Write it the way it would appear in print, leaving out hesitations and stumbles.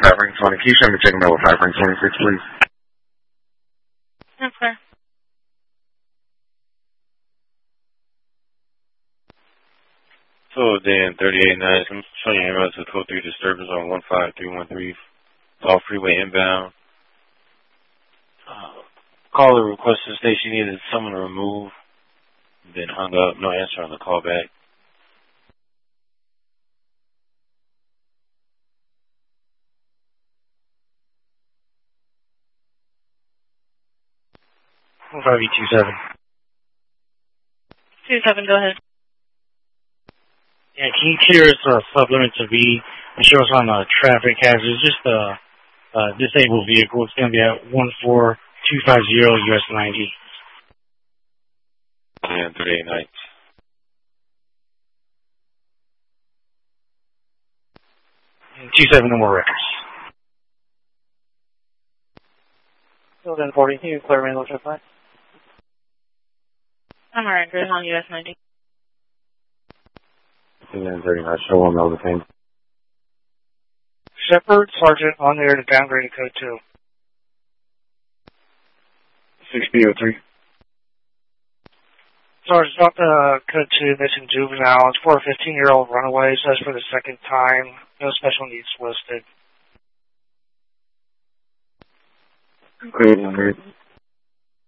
5 ring 20. Can you show me checking out with 5 ring 26, please? Okay. So Dan 38-9, I'm showing you about to code 3 disturbance on 15313, all freeway inbound. Caller requested station needed someone to remove, then hung up, no answer on the call back. Probably 27. 27, go ahead. Yeah, can you clear us sublimit to V and show us on traffic hazards? Just disabled vehicle. It's going to be at 14250 US 90. Dan 38-9. 27, no more records. So then 40, can you clear me, Lotion 5? I'm alright, good on US 90. Dan 39, show 1 over the same. Shepard, Sergeant, on the air to downgrade to code 2. 6003. Sergeant, stop code 2, missing juvenile. It's for a 15-year-old runaway, says for the second time. No special needs listed. Clear,